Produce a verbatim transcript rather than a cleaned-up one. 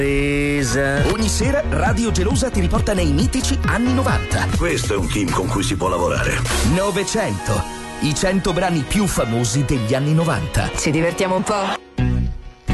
Ogni sera Radio Gelosa ti riporta nei mitici anni novanta. Questo è un team con cui si può lavorare. Novecento, i cento brani più famosi degli anni novanta. Ci divertiamo un po'?